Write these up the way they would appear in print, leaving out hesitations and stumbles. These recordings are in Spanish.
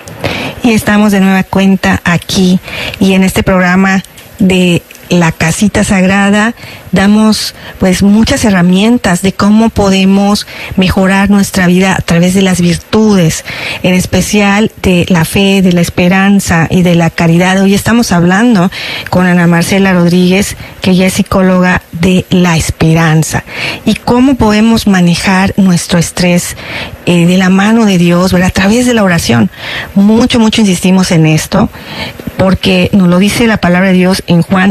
Y estamos de nueva cuenta aquí y en este programa de La Casita Sagrada damos pues muchas herramientas de cómo podemos mejorar nuestra vida a través de las virtudes, en especial de la fe, de la esperanza y de la caridad. Hoy estamos hablando con Ana Marcela Rodríguez, que ella es psicóloga de la esperanza, y cómo podemos manejar nuestro estrés de la mano de Dios, ¿verdad? A través de la oración. Mucho insistimos en esto, porque nos lo dice la palabra de Dios en Juan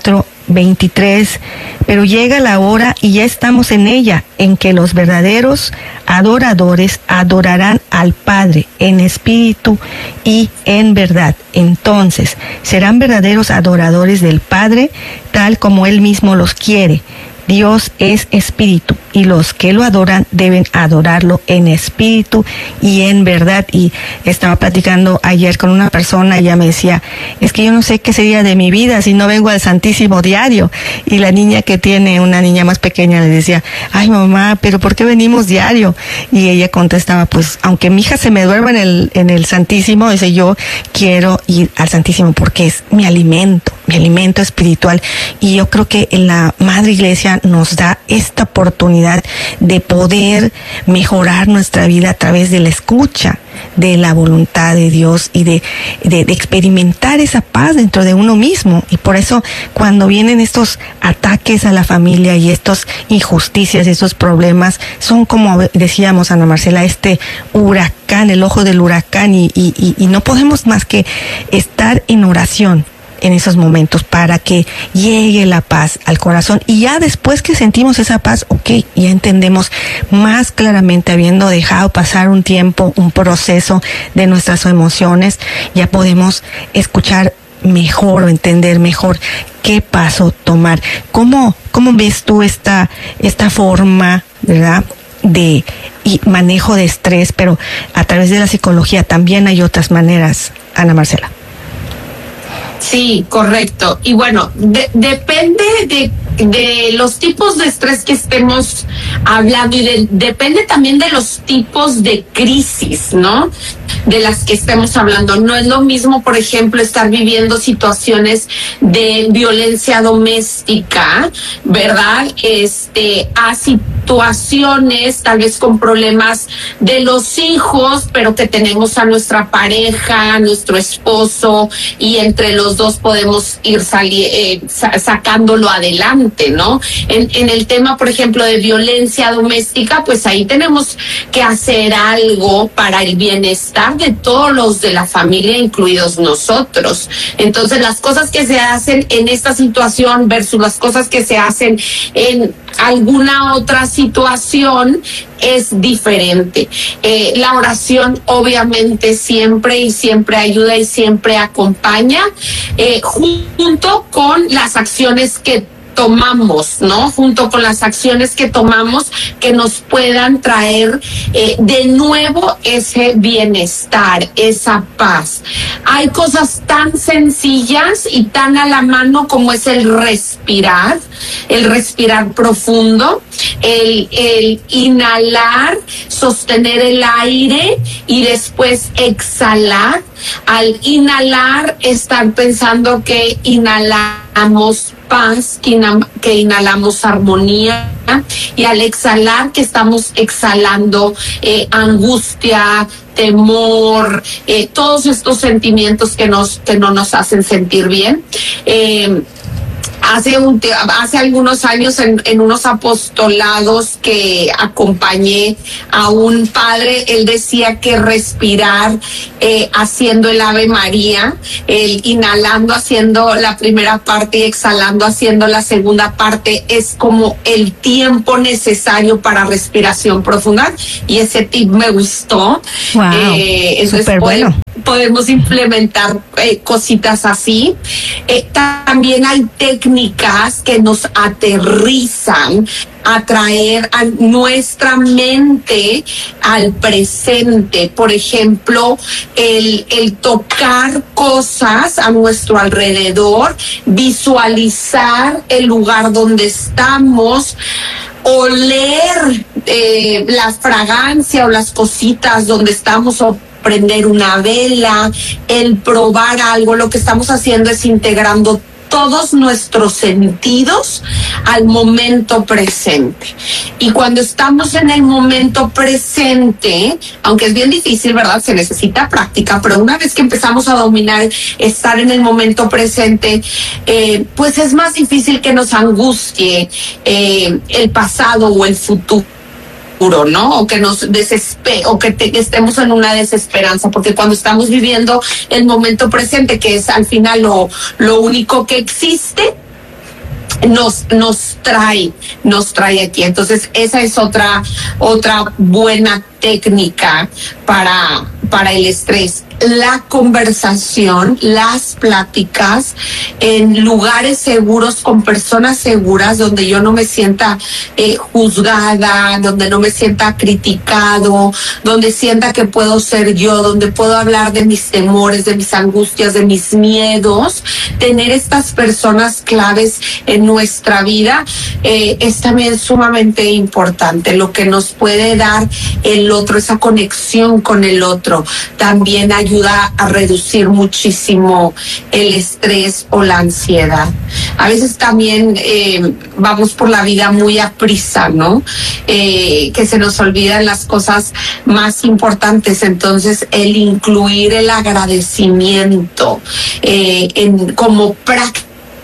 4:23, pero llega la hora y ya estamos en ella, en que los verdaderos adoradores adorarán al Padre en espíritu y en verdad. Entonces, serán verdaderos adoradores del Padre, tal como Él mismo los quiere. Dios es espíritu y los que lo adoran deben adorarlo en espíritu y en verdad. Y estaba platicando ayer con una persona y ella me decía, es que yo no sé qué sería de mi vida si no vengo al Santísimo diario. Y la niña que tiene, una niña más pequeña, le decía, ay mamá, pero ¿por qué venimos diario? Y ella contestaba, pues aunque mi hija se me duerma en el Santísimo, dice, yo quiero ir al Santísimo porque es mi alimento espiritual. Y yo creo que la Madre Iglesia nos da esta oportunidad de poder mejorar nuestra vida a través de la escucha de la voluntad de Dios y de experimentar esa paz dentro de uno mismo. Y por eso cuando vienen estos ataques a la familia y estas injusticias, estos problemas, son como decíamos, Ana Marcela, este huracán, el ojo del huracán, y no podemos más que estar en oración en esos momentos para que llegue la paz al corazón. Y ya después que sentimos esa paz, ya entendemos más claramente, habiendo dejado pasar un tiempo, un proceso de nuestras emociones, ya podemos escuchar mejor o entender mejor qué paso tomar. ¿Cómo ves tú esta forma, verdad, de manejo de estrés, pero a través de la psicología también hay otras maneras, Ana Marcela? Sí, correcto. Y bueno, depende de los tipos de estrés que estemos hablando y depende también de los tipos de crisis, ¿no? De las que estemos hablando. No es lo mismo, por ejemplo, estar viviendo situaciones de violencia doméstica, ¿verdad? A situaciones tal vez con problemas de los hijos, pero que tenemos a nuestra pareja, a nuestro esposo, y entre los dos podemos ir sacándolo adelante, ¿no? En el tema, por ejemplo, de violencia doméstica, pues ahí tenemos que hacer algo para el bienestar de todos los de la familia, incluidos nosotros. Entonces, las cosas que se hacen en esta situación versus las cosas que se hacen en alguna otra situación es diferente. La oración obviamente siempre ayuda y siempre acompaña, junto con las acciones que tomamos, ¿no? Junto con las acciones que tomamos que nos puedan traer de nuevo ese bienestar, esa paz. Hay cosas tan sencillas y tan a la mano como es el respirar profundo, el inhalar, sostener el aire y después exhalar. Al inhalar, estar pensando que inhalamos paz, que inhalamos armonía, y al exhalar, que estamos exhalando angustia, temor, todos estos sentimientos que no nos hacen sentir bien. Hace algunos años en unos apostolados que acompañé a un padre, él decía que respirar haciendo el Ave María, el inhalando haciendo la primera parte y exhalando haciendo la segunda parte, es como el tiempo necesario para respiración profunda, y ese tip me gustó. Wow, súper bueno. Podemos implementar cositas así. También hay técnicas que nos aterrizan a traer a nuestra mente al presente. Por ejemplo, el tocar cosas a nuestro alrededor, visualizar el lugar donde estamos, oler la fragancia o las cositas donde estamos, o prender una vela, el probar algo. Lo que estamos haciendo es integrando todos nuestros sentidos al momento presente. Y cuando estamos en el momento presente, aunque es bien difícil, ¿verdad? Se necesita práctica, pero una vez que empezamos a dominar estar en el momento presente, pues es más difícil que nos angustie el pasado o el futuro, ¿no? O que nos estemos en una desesperanza, porque cuando estamos viviendo el momento presente, que es al final lo único que existe, nos trae aquí. Entonces esa es otra buena técnica para el estrés. La conversación, las pláticas en lugares seguros, con personas seguras, donde yo no me sienta juzgada, donde no me sienta criticado, donde sienta que puedo ser yo, donde puedo hablar de mis temores, de mis angustias, de mis miedos. Tener estas personas claves en nuestra vida es también sumamente importante. Lo que nos puede dar el otro, esa conexión con el otro, también ayuda a reducir muchísimo el estrés o la ansiedad. A veces también vamos por la vida muy a prisa, ¿no? Que se nos olvidan las cosas más importantes. Entonces, el incluir el agradecimiento como práctica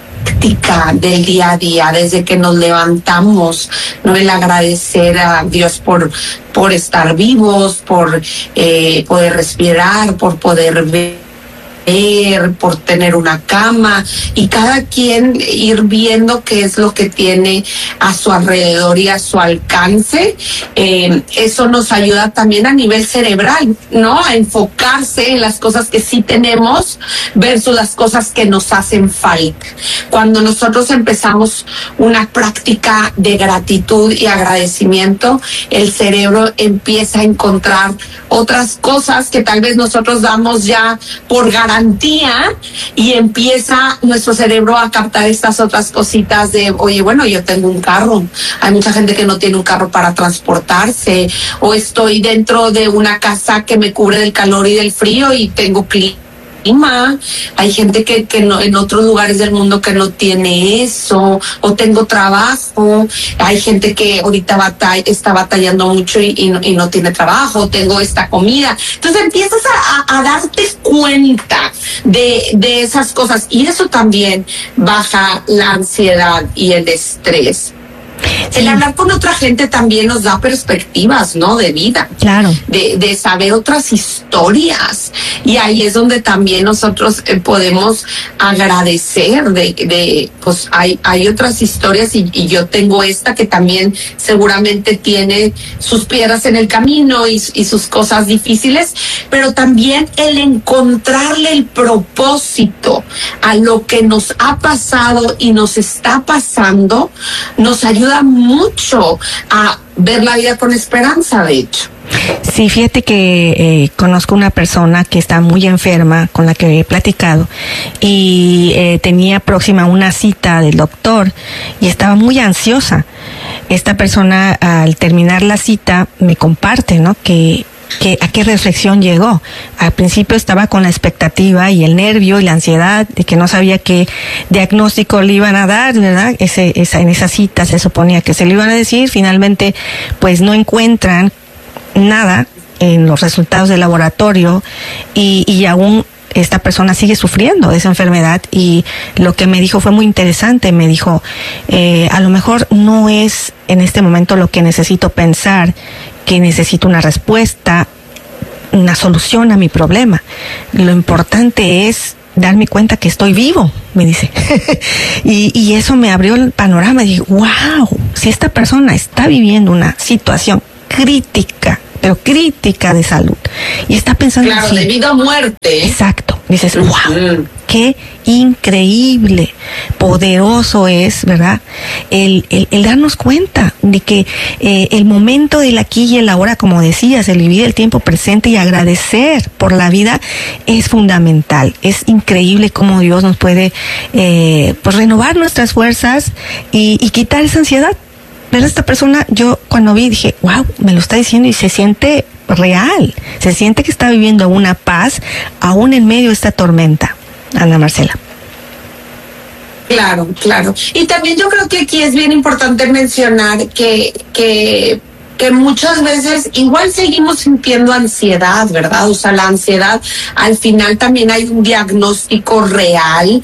del día a día, desde que nos levantamos, ¿no? El agradecer a Dios por estar vivos, por poder respirar, por poder ver, por tener una cama, y cada quien ir viendo qué es lo que tiene a su alrededor y a su alcance. Eso nos ayuda también a nivel cerebral, ¿no? A enfocarse en las cosas que sí tenemos versus las cosas que nos hacen falta. Cuando nosotros empezamos una práctica de gratitud y agradecimiento, el cerebro empieza a encontrar otras cosas que tal vez nosotros damos ya por garantía, y empieza nuestro cerebro a captar estas otras cositas de, oye, bueno, yo tengo un carro, hay mucha gente que no tiene un carro para transportarse, o estoy dentro de una casa que me cubre del calor y del frío y tengo clima. Hay gente que no, en otros lugares del mundo, que no tiene eso, o tengo trabajo. Hay gente que ahorita está batallando mucho y no tiene trabajo, tengo esta comida. Entonces empiezas a darte cuenta de esas cosas, y eso también baja la ansiedad y el estrés. Sí. El hablar con otra gente también nos da perspectivas, ¿no? De vida. Claro. De saber otras historias. Y ahí es donde también nosotros podemos agradecer pues hay otras historias, y yo tengo esta que también seguramente tiene sus piedras en el camino y sus cosas difíciles, pero también el encontrarle el propósito a lo que nos ha pasado y nos está pasando, nos ayuda mucho a ver la vida con esperanza, de hecho. Sí, fíjate que conozco una persona que está muy enferma, con la que he platicado, y tenía próxima una cita del doctor y estaba muy ansiosa. Esta persona, al terminar la cita, me comparte, ¿no?, que a qué reflexión llegó. Al principio estaba con la expectativa y el nervio y la ansiedad de que no sabía qué diagnóstico le iban a dar, ¿verdad? En esa cita se suponía que se le iban a decir. Finalmente, pues no encuentran nada en los resultados del laboratorio, y aún esta persona sigue sufriendo de esa enfermedad. Y lo que me dijo fue muy interesante. Me dijo, a lo mejor no es en este momento lo que necesito pensar, que necesito una respuesta, una solución a mi problema. Lo importante es darme cuenta que estoy vivo, me dice. y eso me abrió el panorama. Dije, wow, si esta persona está viviendo una situación crítica, pero crítica de salud, y está pensando, claro, así, de vida o muerte. Exacto. Dices, wow, qué increíble, poderoso es, ¿verdad? El darnos cuenta de que el momento del aquí y el ahora, como decías, el vivir el tiempo presente y agradecer por la vida es fundamental. Es increíble cómo Dios nos puede pues renovar nuestras fuerzas y quitar esa ansiedad. Pero esta persona, yo cuando vi dije, wow, me lo está diciendo, y se siente real. Se siente que está viviendo una paz aún en medio de esta tormenta. Ana Marcela. Claro, claro. Y también yo creo que aquí es bien importante mencionar que muchas veces igual seguimos sintiendo ansiedad, ¿verdad? O sea, la ansiedad, al final también hay un diagnóstico real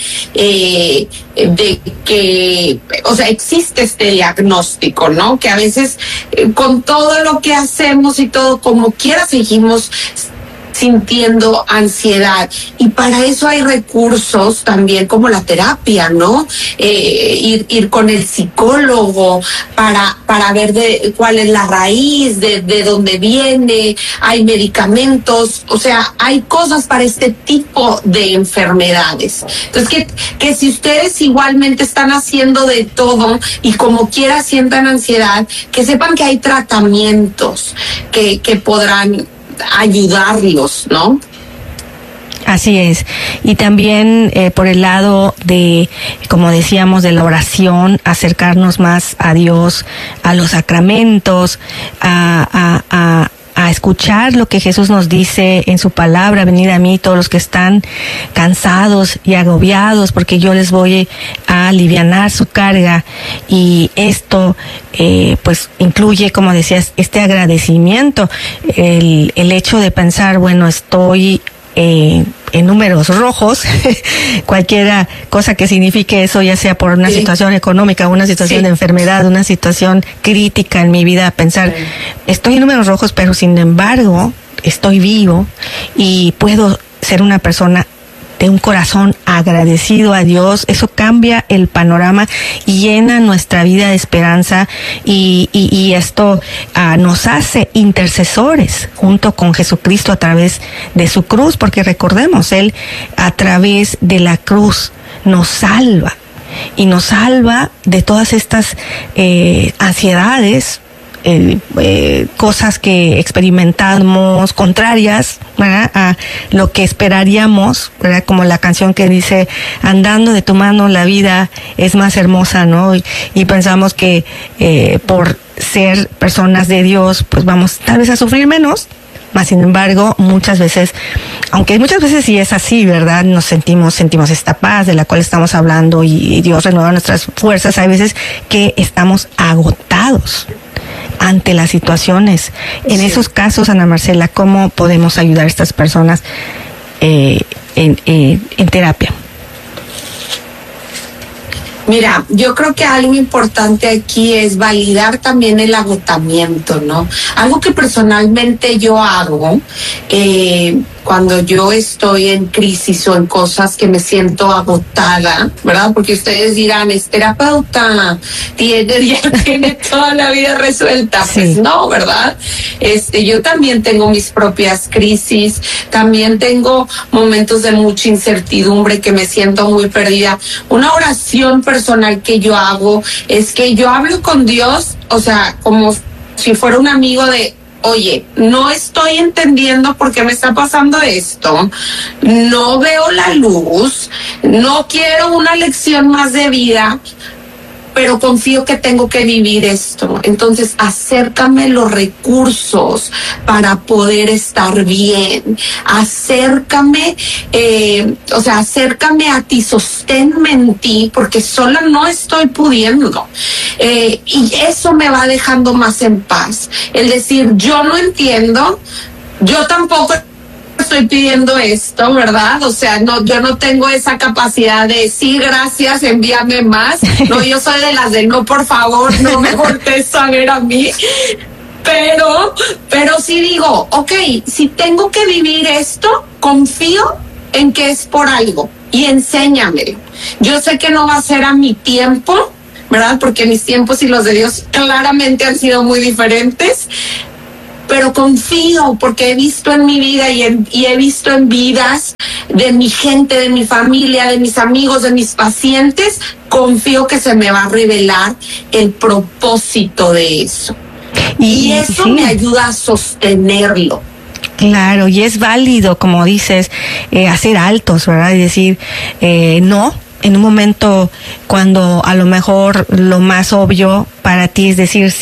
de que, o sea, existe este diagnóstico, ¿no? Que a veces con todo lo que hacemos y todo, como quiera, seguimos sintiendo ansiedad, y para eso hay recursos también como la terapia, ¿no? Ir con el psicólogo para ver cuál es la raíz, de dónde viene. Hay medicamentos, o sea, hay cosas para este tipo de enfermedades. Entonces, que si ustedes igualmente están haciendo de todo y como quiera sientan ansiedad, que sepan que hay tratamientos que podrán ayudarlos, ¿no? Así es. Y también por el lado de, como decíamos, de la oración, acercarnos más a Dios, a los sacramentos, a escuchar lo que Jesús nos dice en su palabra: venid a mí todos los que están cansados y agobiados, porque yo les voy a alivianar su carga. Y esto pues incluye, como decías, este agradecimiento, el hecho de pensar, bueno, estoy en números rojos, cualquiera cosa que signifique eso, ya sea por una situación económica, una situación de enfermedad, una situación crítica en mi vida, pensar, estoy en números rojos, pero sin embargo estoy vivo y puedo ser una persona de un corazón agradecido a Dios. Eso cambia el panorama y llena nuestra vida de esperanza, y esto nos hace intercesores junto con Jesucristo a través de su cruz, porque recordemos, Él a través de la cruz nos salva, y nos salva de todas estas ansiedades, cosas que experimentamos contrarias, ¿verdad?, a lo que esperaríamos, ¿verdad?, como la canción que dice, andando de tu mano la vida es más hermosa, ¿no? Y pensamos que por ser personas de Dios, pues vamos tal vez a sufrir menos. Mas, sin embargo, muchas veces, aunque muchas veces sí es así, ¿verdad?, nos sentimos esta paz de la cual estamos hablando, y Dios renueva nuestras fuerzas. Hay veces que estamos agotados ante las situaciones. En esos casos, Ana Marcela, ¿cómo podemos ayudar a estas personas en terapia? Mira, yo creo que algo importante aquí es validar también el agotamiento, ¿no? Algo que personalmente yo hago cuando yo estoy en crisis o en cosas que me siento agotada, ¿verdad? Porque ustedes dirán, es terapeuta, ya tiene toda la vida resuelta. Pues no, ¿verdad? Yo también tengo mis propias crisis, también tengo momentos de mucha incertidumbre, que me siento muy perdida. Una oración personal que yo hago es que yo hablo con Dios, o sea, como si fuera un amigo de, oye, no estoy entendiendo por qué me está pasando esto, no veo la luz, no quiero una lección más de vida, pero confío que tengo que vivir esto. Entonces, acércame los recursos para poder estar bien. Acércame, acércame a ti, sosténme en ti, porque sola no estoy pudiendo. Y eso me va dejando más en paz. El decir, yo no entiendo, yo tampoco estoy pidiendo esto, ¿verdad? O sea, no, yo no tengo esa capacidad de sí, gracias, envíame más. No, yo soy de las de no, por favor, no me voltees a ver a mí. Pero sí digo, ok, si tengo que vivir esto, confío en que es por algo y enséñame. Yo sé que no va a ser a mi tiempo, ¿verdad? Porque mis tiempos y los de Dios claramente han sido muy diferentes. Pero confío, porque he visto en mi vida y he visto en vidas de mi gente, de mi familia, de mis amigos, de mis pacientes, confío que se me va a revelar el propósito de eso. Y eso me ayuda a sostenerlo. Claro, y es válido, como dices, hacer altos, ¿verdad? Y decir, no, en un momento cuando a lo mejor lo más obvio para ti es decir sí,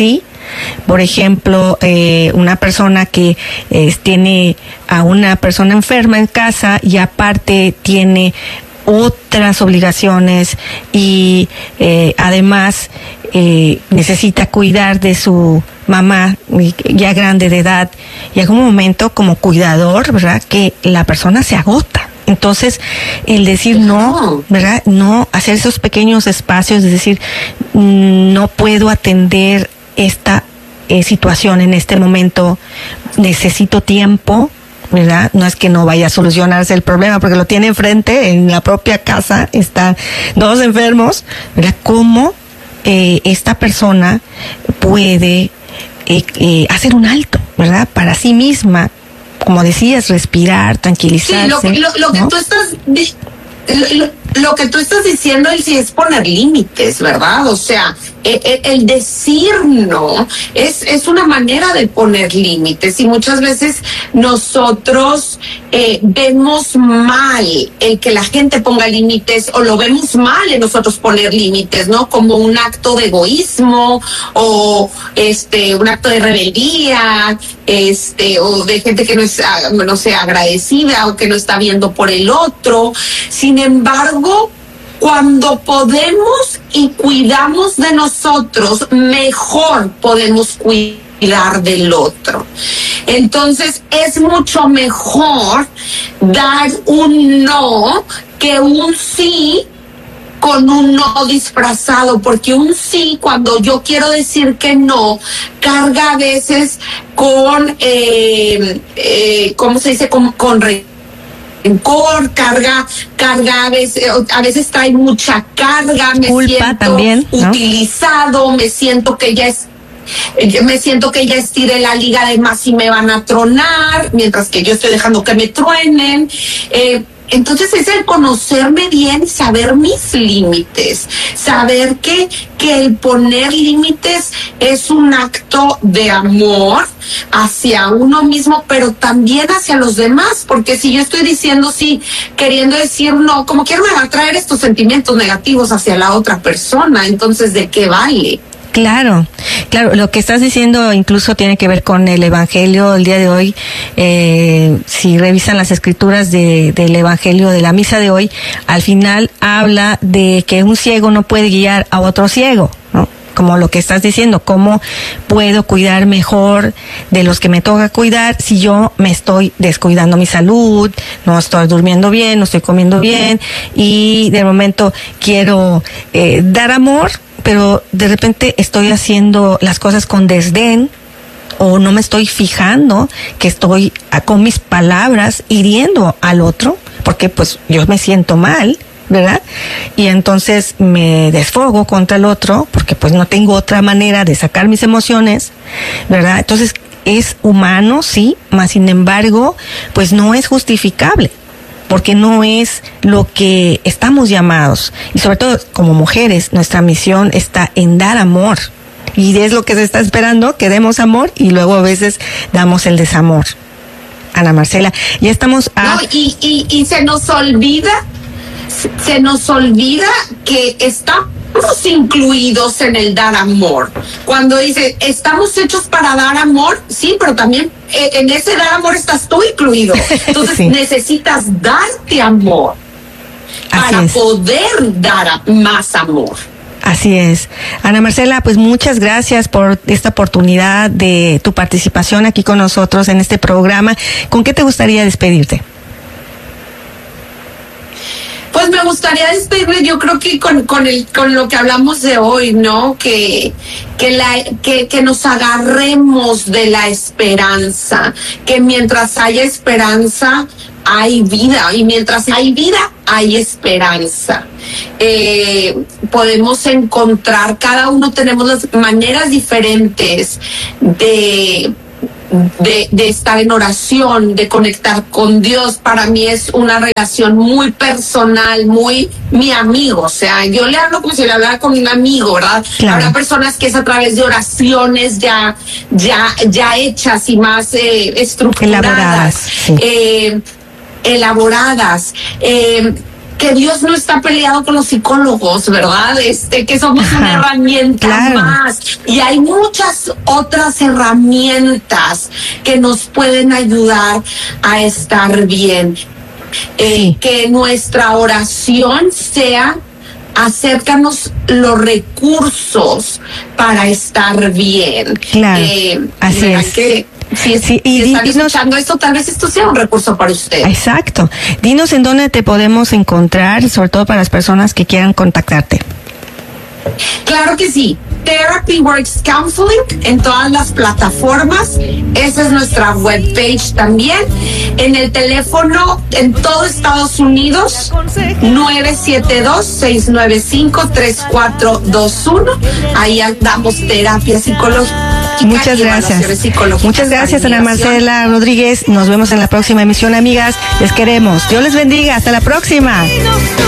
Por ejemplo, una persona que tiene a una persona enferma en casa y aparte tiene otras obligaciones y además necesita cuidar de su mamá ya grande de edad, llega un momento como cuidador, ¿verdad?, que la persona se agota. Entonces, el decir no, ¿verdad?, no hacer esos pequeños espacios, es decir, no puedo atender esta situación en este momento, necesito tiempo, ¿verdad? No es que no vaya a solucionarse el problema, porque lo tiene enfrente, en la propia casa, están dos enfermos, ¿verdad? ¿Cómo esta persona puede hacer un alto, ¿verdad?, para sí misma, como decías, respirar, tranquilizarse. Sí, lo que ¿no? tú estás... Lo que tú estás diciendo sí es poner límites, ¿verdad? O sea, el decir no es una manera de poner límites, y muchas veces nosotros vemos mal el que la gente ponga límites, o lo vemos mal en nosotros poner límites, ¿no? Como un acto de egoísmo o un acto de rebeldía, o de gente que no sea agradecida o que no está viendo por el otro. Sin embargo, cuando podemos y cuidamos de nosotros, mejor podemos cuidar del otro. Entonces, es mucho mejor dar un no que un sí con un no disfrazado, porque un sí, cuando yo quiero decir que no, carga a veces con, ¿cómo se dice? Con rencor, carga a veces trae mucha carga, me culpa siento también, ¿no? utilizado, me siento que ya estiré la liga de más y me van a tronar, mientras que yo estoy dejando que me truenen. Entonces es el conocerme bien y saber mis límites, saber que el poner límites es un acto de amor hacia uno mismo, pero también hacia los demás, porque si yo estoy diciendo sí, queriendo decir no, como quiera me va a traer estos sentimientos negativos hacia la otra persona. Entonces, ¿de qué vale? Claro, lo que estás diciendo incluso tiene que ver con el Evangelio el día de hoy. Si revisan las escrituras del Evangelio de la misa de hoy, al final habla de que un ciego no puede guiar a otro ciego, ¿no? Como lo que estás diciendo, ¿cómo puedo cuidar mejor de los que me toca cuidar si yo me estoy descuidando mi salud, no estoy durmiendo bien, no estoy comiendo bien, y de momento quiero dar amor, pero de repente estoy haciendo las cosas con desdén, o no me estoy fijando que estoy con mis palabras hiriendo al otro, porque pues yo me siento mal, ¿verdad? Y entonces me desfogo contra el otro, porque pues no tengo otra manera de sacar mis emociones, ¿verdad? Entonces es humano, sí, mas sin embargo, pues no es justificable, porque no es lo que estamos llamados. Y sobre todo como mujeres, nuestra misión está en dar amor. Y es lo que se está esperando, que demos amor, y luego a veces damos el desamor. Ana Marcela, ya estamos a... No, y se nos olvida que estamos incluidos en el dar amor. Cuando dice, estamos hechos para dar amor, sí, pero también en ese dar amor estás tú incluido. Entonces sí, necesitas darte amor para poder dar más amor. Así es. Ana Marcela, pues muchas gracias por esta oportunidad de tu participación aquí con nosotros en este programa. ¿Con qué te gustaría despedirte? Pues me gustaría despedirme, yo creo que con lo que hablamos de hoy, ¿no? Que nos agarremos de la esperanza, que mientras haya esperanza hay vida, y mientras hay vida hay esperanza. Podemos encontrar, cada uno tenemos las maneras diferentes de estar en oración, de conectar con Dios. Para mí es una relación muy personal, muy mi amigo. O sea, yo le hablo como si le hablara con un amigo, ¿verdad? Claro. Habrá personas que es a través de oraciones ya hechas y más estructuradas, elaboradas. que Dios no está peleado con los psicólogos, ¿verdad? Que somos una herramienta más. Y hay muchas otras herramientas que nos pueden ayudar a estar bien. Que nuestra oración sea: acércanos los recursos para estar bien. Claro, así es. Que si están escuchando esto, tal vez esto sea un recurso para usted. Exacto. Dinos en dónde te podemos encontrar, sobre todo para las personas que quieran contactarte. Claro que sí. Therapy Works Counseling en todas las plataformas. Esa es nuestra webpage también. En el teléfono en todo Estados Unidos, 972-695-3421. Ahí damos terapia psicológica. Muchas gracias. Muchas gracias, Ana Marcela Rodríguez. Nos vemos en la próxima emisión, amigas. Les queremos. Dios les bendiga. Hasta la próxima.